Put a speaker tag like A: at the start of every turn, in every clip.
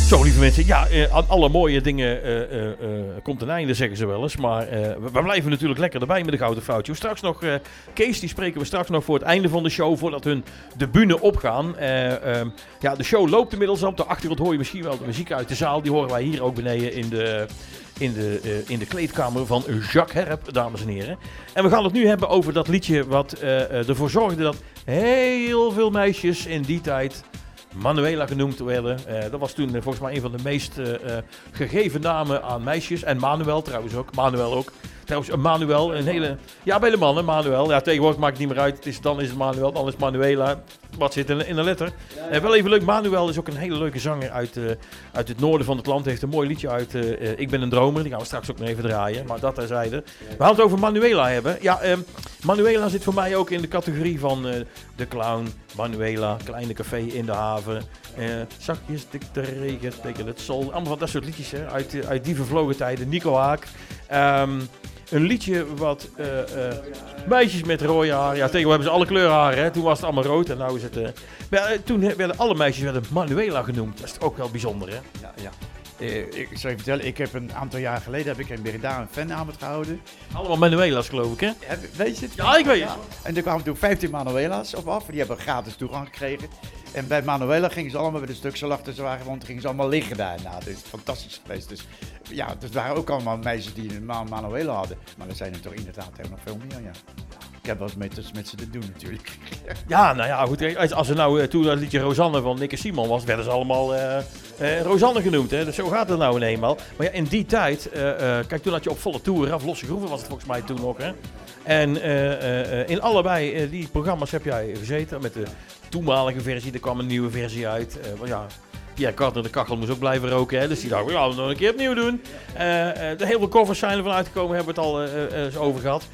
A: Zo, lieve mensen. Ja, aan alle mooie dingen komt een einde, zeggen ze wel eens. Maar we blijven natuurlijk lekker erbij met de Gouden Foutje. Straks nog, Kees, die spreken we straks nog voor het einde van de show, voordat hun de bühne opgaan. Ja, de show loopt inmiddels op. De achtergrond hoor je misschien wel de muziek uit de zaal. Die horen wij hier ook beneden in de kleedkamer van Jacques Herp, dames en heren. En we gaan het nu hebben over dat liedje wat ervoor zorgde dat heel veel meisjes in die tijd Manuela genoemd werden. Dat was toen volgens mij een van de meest gegeven namen aan meisjes. En Manuel trouwens ook. Manuel ook. Trouwens, Manuel, een hele... Ja, bij de mannen, Manuel. Ja, tegenwoordig maakt het niet meer uit. Dan is het Manuel, dan is het Manuela. Wat zit in de letter? Wel even leuk, Manuel is ook een hele leuke zanger uit het noorden van het land. Heeft een mooi liedje uit Ik ben een dromer. Die gaan we straks ook nog even draaien. Maar dat terzijde. We gaan het over Manuela hebben. Ja, Manuela zit voor mij ook in de categorie van de clown, Manuela, Kleine Café in de Haven. Zachtjes dik de regen tegen het zon. Allemaal van dat soort liedjes hè, uit die vervlogen tijden. Nico Haak. Een liedje wat meisjes met rode haar. Ja, tegenwoordig hebben ze alle kleuren haar. Hè. Toen was het allemaal rood en nou is het... toen werden alle meisjes Manuela genoemd. Dat is ook wel bijzonder, hè?
B: Ja, ja. Ik zal je vertellen, ik heb een aantal jaar geleden in Breda een fanavond gehouden.
A: Allemaal Manuela's, geloof ik, hè?
B: Weet je het?
A: Ja, ik weet het.
B: Ja. En er kwamen toen 15 Manuela's op af. Die hebben gratis toegang gekregen. En bij Manuela gingen ze allemaal met een stuk zo lachten ze waren, want gingen ze allemaal liggen daarna. Dat is fantastisch geweest. Dus ja, het waren ook allemaal meisjes die een Manuela hadden. Maar er zijn er toch inderdaad heel nog veel meer, ja. Ik heb wel eens met ze te doen natuurlijk.
A: Ja, nou ja, goed. Als er nou toen dat liedje Rosanne van Nick en Simon was, werden ze allemaal Rosanne genoemd. Hè? Dus zo gaat het nou eenmaal. Maar ja, in die tijd, kijk, toen had je op volle toeren af, Losse Groeven was het volgens mij toen nog. Hè? En in allebei die programma's heb jij gezeten met de toenmalige versie. Er kwam een nieuwe versie uit. Want ja, Pierre Carter, de kachel, moest ook blijven roken. Hè? Dus die dacht, we gaan het nog een keer opnieuw doen. Er heel veel covers zijn ervan uitgekomen, hebben we het al eens over gehad.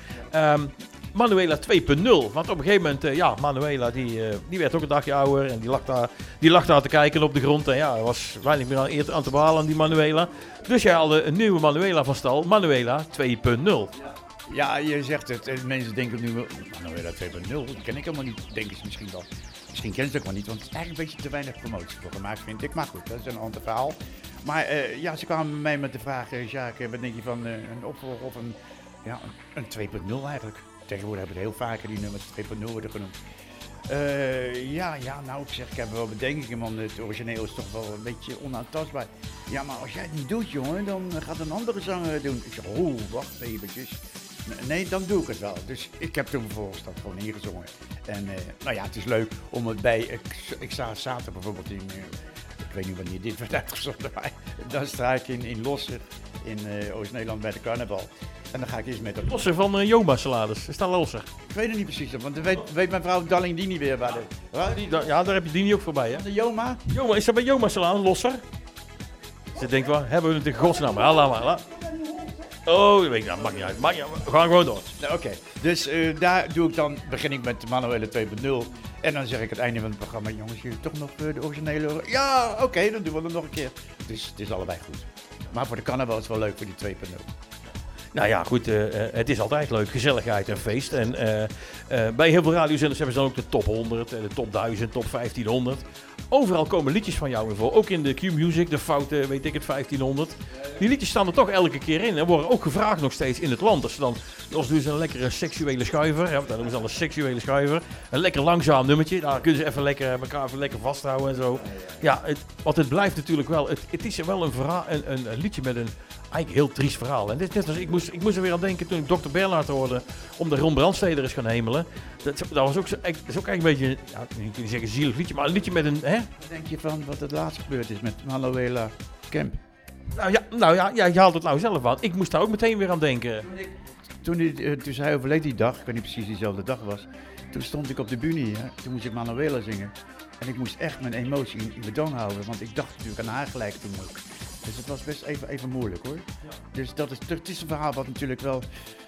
A: Manuela 2.0, want op een gegeven moment, Manuela die werd ook een dagje ouder en die lag daar te kijken op de grond. En ja, er was weinig meer aan te behalen aan die Manuela. Dus jij haalde een nieuwe Manuela van stal, Manuela 2.0.
B: Ja, je zegt het. Mensen denken nu, Manuela 2.0, dat ken ik helemaal niet. Denken ze misschien wel. Misschien kennen ze het ook wel niet, want er is eigenlijk een beetje te weinig promotie voor gemaakt, vind ik. Maar goed, dat is een ander verhaal. Maar ja, ze kwamen bij mij met de vraag, Jacques, wat denk je van een opvolger of een 2.0 eigenlijk? Tegenwoordig hebben we het heel vaker die nummers 2.0 worden genoemd. Nou, ik heb wel bedenkingen, want het origineel is toch wel een beetje onaantastbaar. Ja, maar als jij het niet doet, jongen, dan gaat een andere zanger doen. Ik zeg, wacht eventjes. Nee, dan doe ik het wel. Dus ik heb toen vervolgens dat gewoon ingezongen. En het is leuk om het bij... Ik sta zaterdag bijvoorbeeld in... ik weet niet wanneer dit werd uitgezonden, maar dan sta ik in Losser, in Oost-Nederland bij de carnaval. En dan ga ik eens met de...
A: Losser van Joma Salades. Is dat Losser?
B: Ik weet het niet precies, want dan weet mijn vrouw Dalling die niet weer bij de...
A: Ja, daar heb je die niet ook voorbij, hè?
B: De Joma?
A: Joma, is dat bij Joma Salades, Losser? Ze denkt wel, hebben we het in godsnaam? Laat maar. Oh, dat weet ik nou, maakt niet uit. We gaan gewoon door.
B: Nou, Oké. Dus daar begin ik met Manuela 2.0. En dan zeg ik het einde van het programma, jongens, jullie toch nog de originele... Ja, oké, dan doen we het nog een keer. Dus het is allebei goed. Maar voor de carnaval is het wel leuk voor die 2.0.
A: Nou ja, goed, het is altijd leuk, gezelligheid en feest. En bij heel veel radiozenders hebben ze dan ook de top 100, de top 1000, top 1500. Overal komen liedjes van jou in voor. Ook in de Q-Music, de foute, weet ik het, 1500. Die liedjes staan er toch elke keer in. En worden ook gevraagd nog steeds in het land. Als doen ze een lekkere seksuele schuiver. Ja, dan noemen ze dan een seksuele schuiver. Een lekker langzaam nummertje. Daar kunnen ze elkaar even lekker vasthouden en zo. Ja, want het blijft natuurlijk wel... Het is wel een liedje met een eigenlijk heel triest verhaal. En dit, net als, ik moest er weer aan denken toen ik Dr. Bernhard hoorde om de Ron Brandsteder eens gaan hemelen. Dat was ook, dat is ook eigenlijk een beetje, ja, ik kan niet zeggen zielig liedje, maar een liedje met een... Hè?
B: Wat denk je van wat het laatst gebeurd is met Manuela Kemp?
A: Nou ja, je haalt het nou zelf aan. Ik moest daar ook meteen weer aan denken.
B: Toen hij overleed die dag, ik weet niet precies diezelfde dag was, toen stond ik op de bühne, hè? Toen moest ik Manuela zingen. En ik moest echt mijn emotie in bedwang houden, want ik dacht natuurlijk aan haar gelijk toen ook. Dus het was best even moeilijk hoor. Ja. Dus het is een verhaal wat natuurlijk wel,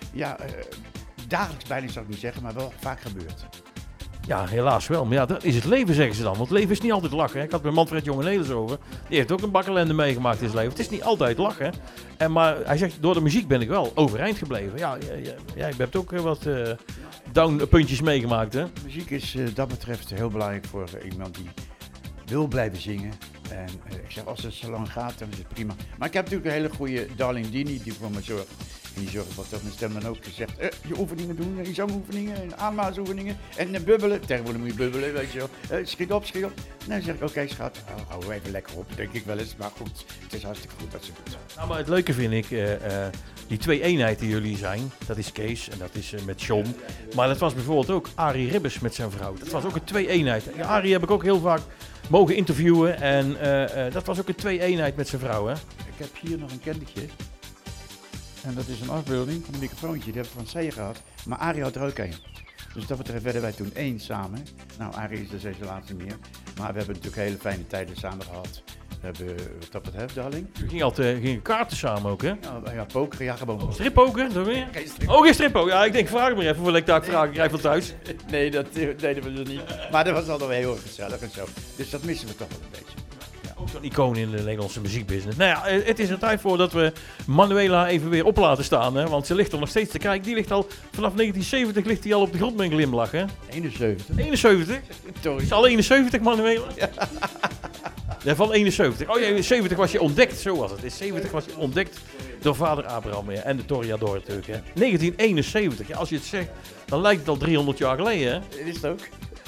B: dagelijks bijna zou ik niet zeggen, maar wel vaak gebeurt.
A: Ja, helaas wel. Maar ja, dat is het leven, zeggen ze dan. Want het leven is niet altijd lachen. Hè? Ik had met Manfred Jongenelis over. Die heeft ook een bak ellende meegemaakt in zijn leven. Het is niet altijd lachen. Maar hij zegt, door de muziek ben ik wel overeind gebleven. Ja, jij hebt ook wat downpuntjes meegemaakt, hè?
B: Muziek is dat betreft heel belangrijk voor iemand die wil blijven zingen. En ik zeg, als het zo lang gaat, dan is het prima. Maar ik heb natuurlijk een hele goede Darling Dini die voor me zorgt. En die zorgt wat dat mijn stem dan ook zegt, je oefeningen doen, je zangoefeningen, aanblaasoefeningen en bubbelen. Tegenwoordig moet je bubbelen, weet je wel. Schiet op, schiet op. En dan zeg ik, oké, schat, hou even lekker op, denk ik wel eens. Maar goed, het is hartstikke goed dat ze doet.
A: Nou, maar het leuke vind ik, die twee eenheid die jullie zijn, dat is Kees en dat is met John. Maar dat was bijvoorbeeld ook Arie Ribbers met zijn vrouw. Dat was ook een twee eenheid. Ja, Arie heb ik ook heel vaak mogen interviewen en dat was ook een twee eenheid met zijn vrouw, hè?
B: Ik heb hier nog een kendertje. En dat is een afbeelding van een microfoontje, die heb ik van Seijer gehad. Maar Arie had er ook een. Dus dat betreft werden wij toen één samen. Nou, Arie is dus deze laatste meer. Maar we hebben natuurlijk hele fijne tijden samen gehad. We hebben, wat dat betreft, darling.
A: Je gingen kaarten samen ook, hè?
B: Ja, poker, ja, gewoon.
A: Strippoker, toch weer?
B: Geen strip.
A: Oh, geen strippoker. Ja, ik denk, vraag maar even voordat ik daar vraag. Ik krijg van thuis.
B: Nee, dat deden we dus niet. Maar dat was altijd wel heel erg gezellig en zo. Dus dat missen we toch wel een beetje.
A: Ook zo'n icoon in de Nederlandse muziekbusiness. Nou ja, het is er tijd voor dat we Manuela even weer op laten staan. Hè? Want ze ligt er nog steeds te kijken. Die ligt al, vanaf 1970 ligt die al op de grond met een glimlach. Hè?
B: 71.
A: 71?
B: Sorry.
A: Is al 71, Manuela? Ja, van 71. Oh ja, in 70 was je ontdekt. Zo was het. In 70 was je ontdekt door vader Abraham en de Toreador natuurlijk. Hè? 1971. Ja, als je het zegt, dan lijkt het al 300 jaar geleden. Hè?
B: Dat is het ook.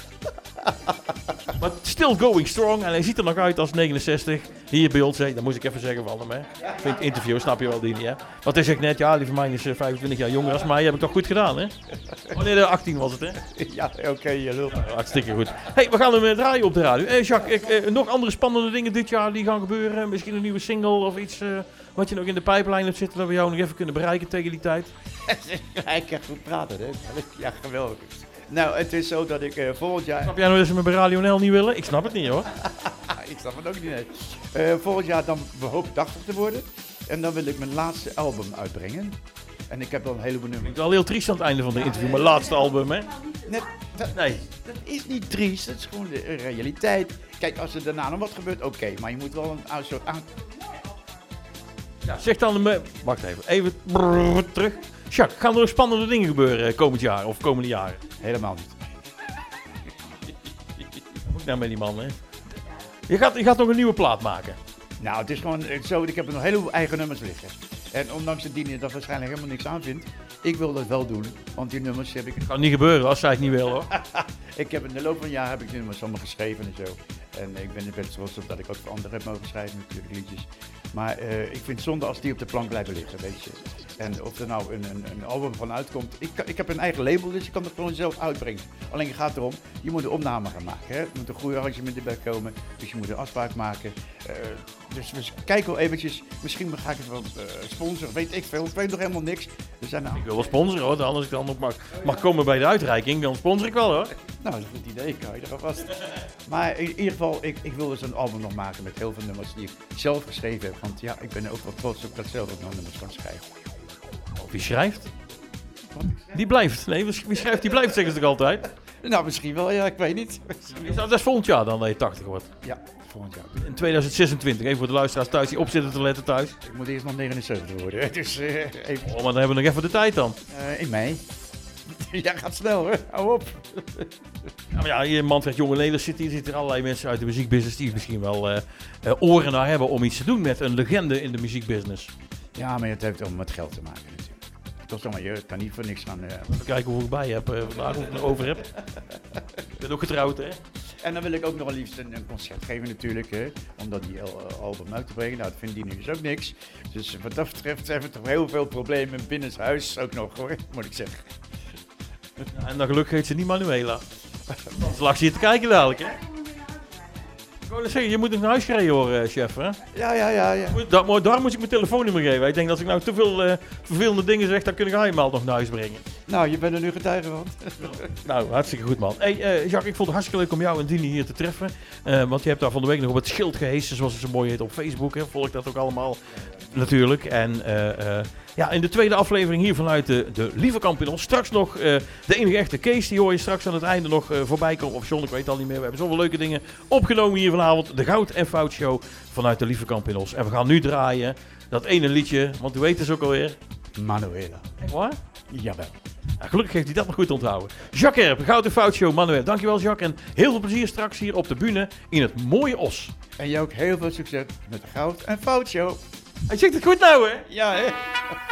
A: Maar still going strong en hij ziet er nog uit als 69. Hier bij ons, dat moest ik even zeggen van hem. Hè. Vind ik interview, snap je wel, Dini. Hè? Want hij zegt net, ja, die van mij is 25 jaar jonger als mij. Heb ik toch goed gedaan, hè? Oh nee, 18 was het, hè?
B: Ja, oké, je lult.
A: Hartstikke goed. Hey, we gaan hem draaien op de radio. Jacques, nog andere spannende dingen dit jaar die gaan gebeuren? Misschien een nieuwe single of iets wat je nog in de pijplijn hebt zitten dat we jou nog even kunnen bereiken tegen die tijd?
B: Hij kan goed praten, hè? Ja, geweldig. Nou, het is zo dat ik volgend jaar...
A: Snap jij nou dat ze me bij Radio NL niet willen? Ik snap het niet, hoor.
B: Ik snap het ook niet, nee. Volgend jaar dan hoop ik 80 te worden. En dan wil ik mijn laatste album uitbrengen. En ik heb al een heleboel nummers.
A: Ik ben al heel triest aan het einde van de interview. Mijn laatste album, hè?
B: Nee, dat is niet triest. Dat is gewoon de realiteit. Kijk, als er daarna nog wat gebeurt, oké. Maar je moet wel een soort aan...
A: Ja, zeg dan... wacht even terug. Jacques, gaan er nog spannende dingen gebeuren komend jaar of komende jaren?
B: Helemaal niet.
A: Moet nou met die man, hè? Je gaat nog een nieuwe plaat maken.
B: Nou, het is gewoon zo. Ik heb nog een heleboel eigen nummers liggen. En ondanks dat Dini dat waarschijnlijk helemaal niks aan vindt, ik wil dat wel doen. Want die nummers heb ik...
A: Kan niet gebeuren als zij het niet wil, hoor.
B: Ik heb in de loop van het jaar heb ik die nummers allemaal geschreven en zo. En ik ben er best trots op dat ik ook voor anderen heb mogen schrijven, natuurlijk, liedjes. Maar ik vind het zonde als die op de plank blijven liggen, weet je. En of er nou een album van uitkomt. Ik heb een eigen label, dus je kan het gewoon zelf uitbrengen. Alleen het gaat erom, je moet een opname gaan maken. Hè? Er moet een goede arrangement erbij komen. Dus je moet een afspraak maken. Dus we kijken wel eventjes. Misschien ga ik het wel sponsoren, weet ik veel. Ik weet nog helemaal niks. Dus nou,
A: ik wil wel sponsoren, hoor. Als ik dan nog mag komen bij de uitreiking, dan sponsor ik wel, hoor.
B: Nou, dat is een goed idee. Kan je er alvast. Maar in ieder geval, ik wil dus een album nog maken met heel veel nummers die ik zelf geschreven heb. Want ja, ik ben er ook wel trots op dat ik zelf ook nog nummers kan schrijven.
A: Wie schrijft? Die blijft. Nee, wie schrijft, die blijft, zeggen ze toch altijd?
B: Nou, misschien wel, ja, ik weet niet.
A: Dat is volgend jaar dan dat je 80 wordt.
B: Ja, volgend jaar.
A: In 2026, even voor de luisteraars thuis die op zitten te letten thuis.
B: Ik moet eerst nog 79 worden, dus even...
A: Oh, maar dan hebben we nog even de tijd dan.
B: In mei. Ja, gaat snel hoor, hou op.
A: Ja, maar ja, hier in Manfred Jonge Lelers zitten allerlei mensen uit de muziekbusiness die misschien wel oren naar hebben om iets te doen met een legende in de muziekbusiness.
B: Ja, maar het heeft allemaal met geld te maken natuurlijk. Toch zeg maar, je kan niet voor niks gaan...
A: Even kijken hoeveel ik bij heb vandaag, hoeveel ik er over heb. Ik ben ook getrouwd, hè?
B: En dan wil ik ook nog wel liefst een concert geven natuurlijk, hè, om dat die album uit te brengen. Nou, dat vindt die nu dus ook niks. Dus wat dat betreft hebben we toch heel veel problemen binnenshuis ook nog, hoor, moet ik zeggen.
A: Ja, en dan gelukkig heet ze niet Manuela. Anders lag ze hier te kijken dadelijk, hè? Ik wou net zeggen, je moet nog naar huis rijden, hoor, chef, hè?
B: Ja.
A: Daar moet ik mijn telefoonnummer geven. Ik denk dat als ik nou te veel vervelende dingen zeg, dan kun ik helemaal nog naar huis brengen.
B: Nou, je bent er nu getuige van.
A: Nou, hartstikke goed, man. Hey, Jacques, ik vond het hartstikke leuk om jou en Dini hier te treffen. Want je hebt daar van de week nog op het schild gehesen, zoals het zo mooi heet, op Facebook. Hè. Volg dat ook allemaal, natuurlijk. En ja, in de tweede aflevering hier vanuit de Lieve Kampioen. Straks nog de enige echte Kees. Die hoor je straks aan het einde nog voorbij komen. Of John, ik weet het al niet meer. We hebben zoveel leuke dingen opgenomen hier vanavond. De Goud en Fout Show vanuit de Lieve Kampioen. En we gaan nu draaien dat ene liedje, want u weet het ook alweer.
B: Manuela.
A: Waar?
B: Jawel.
A: Gelukkig heeft hij dat nog goed onthouden. Jacques Erp, Goud en Fout Show, Manuel. Dankjewel Jacques en heel veel plezier straks hier op de bühne in het mooie Os.
B: En jij ook heel veel succes met de Goud en Fout Show.
A: Hij zegt het goed nou hè?
B: Ja, hè?